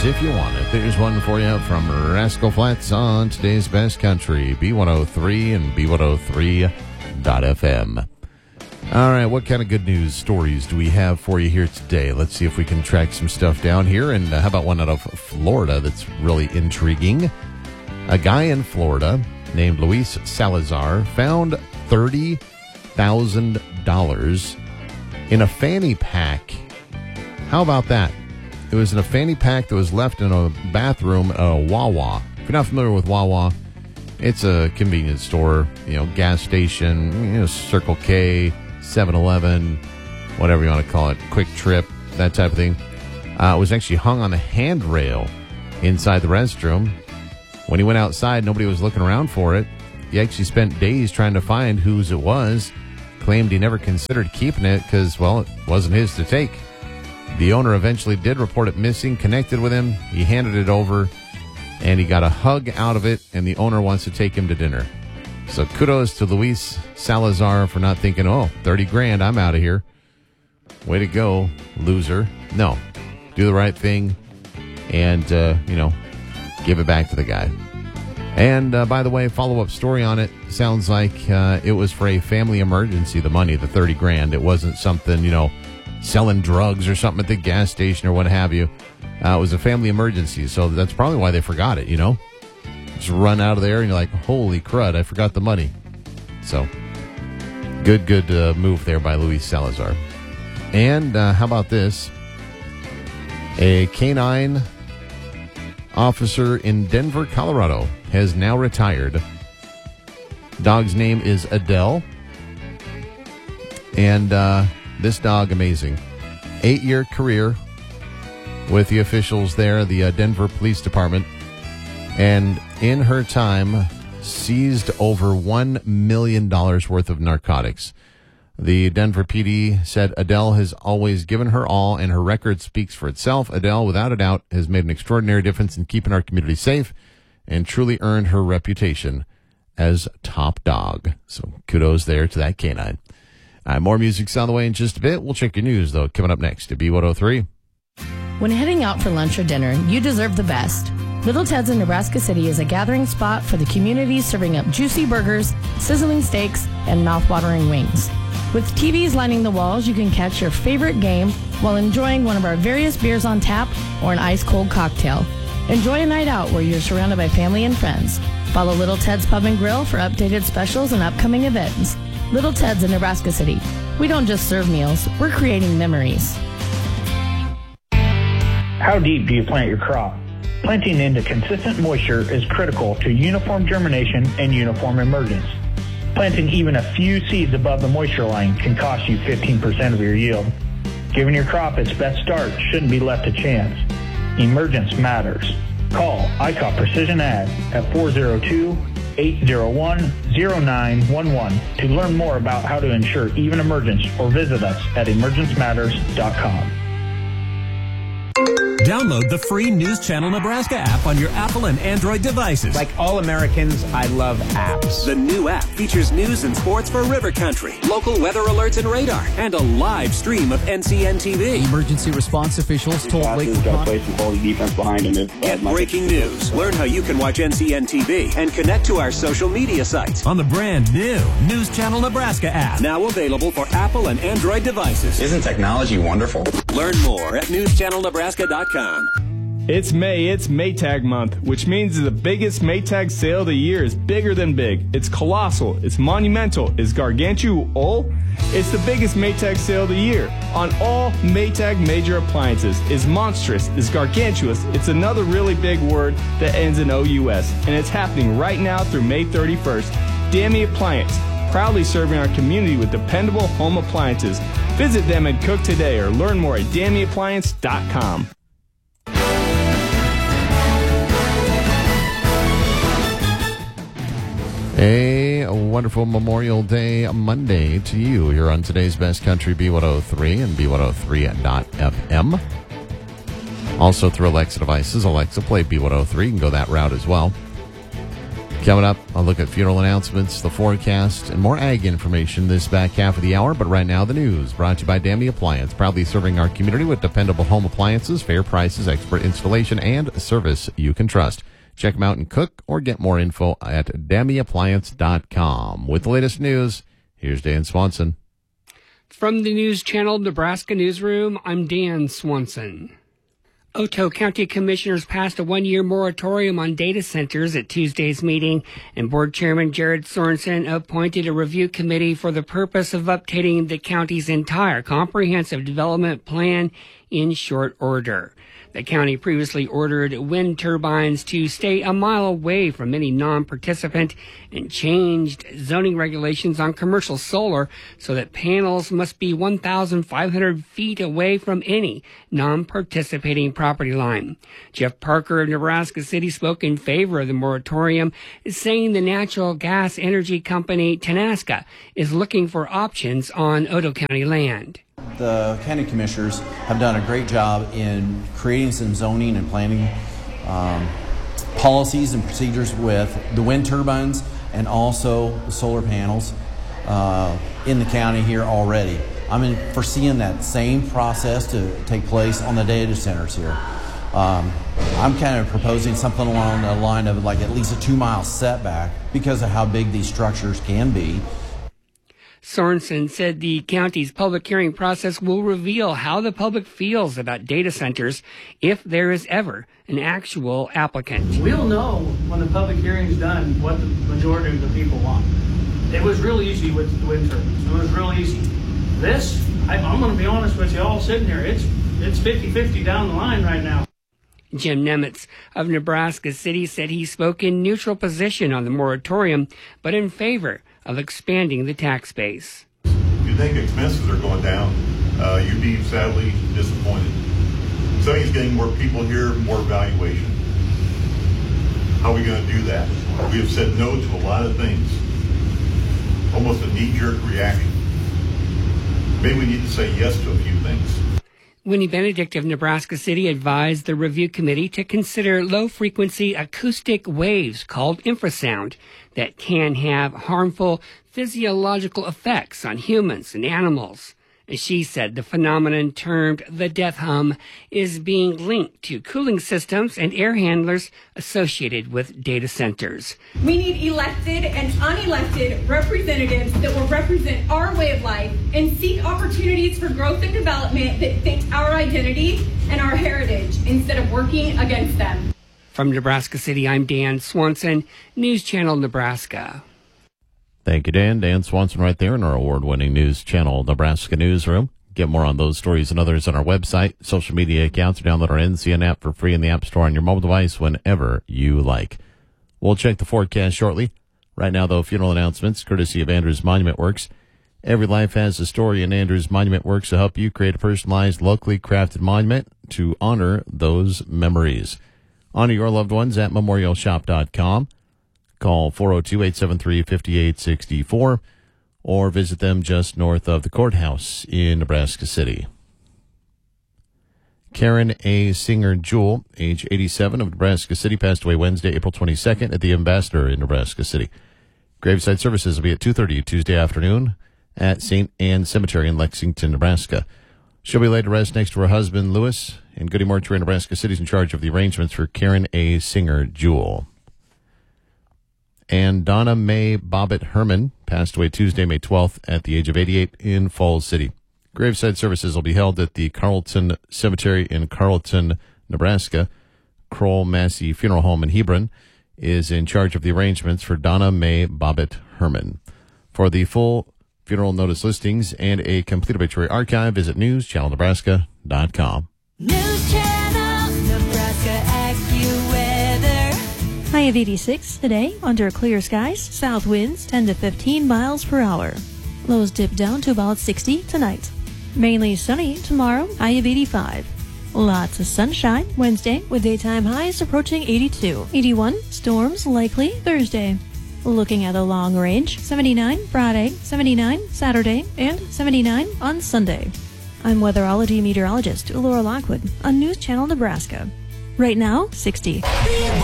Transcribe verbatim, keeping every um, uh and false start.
dollars if you want it. There's one for you from Rascal Flatts on today's Best Country, B one oh three and B one oh three dot F M. All right, what kind of good news stories do we have for you here today? Let's see if we can track some stuff down here. And uh, how about one out of Florida that's really intriguing? A guy in Florida named Luis Salazar found thirty thousand dollars in a fanny pack. How about that? It was in a fanny pack that was left in a bathroom at a Wawa. If you're not familiar with Wawa, it's a convenience store, you know, gas station, you know, Circle K, seven eleven, whatever you want to call it, Quick Trip, that type of thing. Uh, it was actually hung on the handrail inside the restroom. When he went outside, nobody was looking around for it. He actually spent days trying to find whose it was. Claimed he never considered keeping it because, well, it wasn't his to take. The owner eventually did report it missing, connected with him. He handed it over, and he got a hug out of it, and the owner wants to take him to dinner. So kudos to Luis Salazar for not thinking, oh, thirty grand, I'm out of here. Way to go, loser. No, do the right thing and, uh, you know, give it back to the guy. And, uh, by the way, follow-up story on it. Sounds like uh, it was for a family emergency, the money, the thirty grand. It wasn't something, you know, selling drugs or something at the gas station or what have you. Uh, it was a family emergency, so that's probably why they forgot it, you know? Just run out of there and you're like, holy crud, I forgot the money. So, good, good uh, move there by Luis Salazar. And uh, how about this? A canine officer in Denver, Colorado has now retired. Dog's name is Adele. And uh, this dog, amazing. Eight-year career with the officials there, the uh, Denver Police Department. And in her time, seized over one million dollars worth of narcotics. The Denver P D said Adele has always given her all, and her record speaks for itself. Adele, without a doubt, has made an extraordinary difference in keeping our community safe and truly earned her reputation as top dog. So kudos there to that canine. Uh, more music's on the way in just a bit. We'll check your news, though, coming up next at B one oh three. When heading out for lunch or dinner, you deserve the best. Little Ted's in Nebraska City is a gathering spot for the community, serving up juicy burgers, sizzling steaks, and mouth-watering wings. With T Vs lining the walls, you can catch your favorite game while enjoying one of our various beers on tap or an ice-cold cocktail. Enjoy a night out where you're surrounded by family and friends. Follow Little Ted's Pub and Grill for updated specials and upcoming events. Little Ted's in Nebraska City. We don't just serve meals, we're creating memories. How deep do you plant your crop? Planting into consistent moisture is critical to uniform germination and uniform emergence. Planting even a few seeds above the moisture line can cost you fifteen percent of your yield. Giving your crop its best start shouldn't be left to chance. Emergence matters. Call I C O P Precision Ag at four oh two, eight oh one, oh nine one one to learn more about how to ensure even emergence, or visit us at emergence matters dot com. Download the free News Channel Nebraska app on your Apple and Android devices. Like all Americans, I love apps. The new app features news and sports for River Country, local weather alerts and radar, and a live stream of N C N T V. Emergency response officials told Lakewood got play some quality defense behind him. If, uh, Get breaking news. Learn how you can watch N C N T V and connect to our social media sites on the brand new News Channel Nebraska app. Now available for Apple and Android devices. Isn't technology wonderful? Learn more at news channel nebraska dot com. It's May, it's Maytag month, which means the biggest Maytag sale of the year is bigger than big. It's colossal, it's monumental, it's gargantual, it's the biggest Maytag sale of the year on all Maytag major appliances. It's monstrous, it's gargantuous, it's another really big word that ends in O U S, and it's happening right now through May thirty-first. Dammy Appliance, proudly serving our community with dependable home appliances. Visit them and cook today or learn more at dammy appliance dot com. A wonderful Memorial Day Monday to you here on today's Best Country B one oh three and B one oh three dot F M. Also through Alexa devices. Alexa, play B one oh three. You can go that route as well. Coming up, I'll look at funeral announcements, the forecast, and more ag information this back half of the hour. But right now, the news brought to you by Dami Appliance, proudly serving our community with dependable home appliances, fair prices, expert installation, and service you can trust. Check them out and cook or get more info at dami appliance dot com. With the latest news, here's Dan Swanson. From the News Channel Nebraska Newsroom, I'm Dan Swanson. Otoe County Commissioners passed a one-year moratorium on data centers at Tuesday's meeting, and Board Chairman Jared Sorensen appointed a review committee for the purpose of updating the county's entire comprehensive development plan in short order. The county previously ordered wind turbines to stay a mile away from any non-participant and changed zoning regulations on commercial solar so that panels must be one thousand five hundred feet away from any non-participating property line. Jeff Parker of Nebraska City spoke in favor of the moratorium, saying the natural gas energy company Tenaska is looking for options on Otoe County land. The county commissioners have done a great job in creating some zoning and planning um, policies and procedures with the wind turbines and also the solar panels uh, in the county here already. I'm in, foreseeing that same process to take place on the data centers here. Um, I'm kind of proposing something along the line of like at least a two-mile setback because of how big these structures can be. Sorensen said the county's public hearing process will reveal how the public feels about data centers if there is ever an actual applicant. We'll know when the public hearing's done what the majority of the people want. It was real easy with the wind turbines. It was real easy. This, I, I'm going to be honest with you all sitting here, it's it's fifty-fifty down the line right now. Jim Nemitz of Nebraska City said he spoke in neutral position on the moratorium, but in favor of expanding the tax base. If you think expenses are going down, uh, you'd be sadly disappointed. So he's getting more people here, more valuation. How are we going to do that? We have said no to a lot of things. Almost a knee-jerk reaction. Maybe we need to say yes to a few things. Winnie Benedict of Nebraska City advised the review committee to consider low-frequency acoustic waves called infrasound that can have harmful physiological effects on humans and animals. As she said, the phenomenon termed the death hum is being linked to cooling systems and air handlers associated with data centers. We need elected and unelected representatives that will represent our way of life and seek opportunities for growth and development that fit our identity and our heritage instead of working against them. From Nebraska City, I'm Dan Swanson, News Channel Nebraska. Thank you, Dan. Dan Swanson right there in our award-winning News Channel Nebraska newsroom. Get more on those stories and others on our website, social media accounts, or download our N C N app for free in the App Store on your mobile device whenever you like. We'll check the forecast shortly. Right now, though, funeral announcements, courtesy of Andrews Monument Works. Every life has a story, and Andrews Monument Works to help you create a personalized, locally crafted monument to honor those memories. Honor your loved ones at memorial shop dot com. Call four oh two, eight seven three, five eight six four or visit them just north of the courthouse in Nebraska City. Karen A. Singer Jewell, age eighty-seven, of Nebraska City, passed away Wednesday, April twenty-second at the Ambassador in Nebraska City. Graveside services will be at two thirty Tuesday afternoon at Saint Anne Cemetery in Lexington, Nebraska. She'll be laid to rest next to her husband, Lewis, and Goody Mortuary, Nebraska City is in charge of the arrangements for Karen A. Singer Jewell. And Donna Mae Bobbitt Herman passed away Tuesday, May twelfth, at the age of eighty-eight in Falls City. Graveside services will be held at the Carlton Cemetery in Carlton, Nebraska. Kroll Massey Funeral Home in Hebron is in charge of the arrangements for Donna Mae Bobbitt Herman. For the full funeral notice listings and a complete obituary archive, visit news channel nebraska dot com. News Channel Nebraska AccuWeather. High of eighty-six today, under clear skies, south winds ten to fifteen miles per hour. Lows dip down to about sixty tonight. Mainly sunny tomorrow, high of eighty-five. Lots of sunshine Wednesday with daytime highs approaching eighty-two. eighty-one, storms likely Thursday. Looking at the long range, seventy-nine Friday, seventy-nine Saturday, and seventy-nine on Sunday. I'm weatherology meteorologist Laura Lockwood on News Channel Nebraska. Right now, sixty.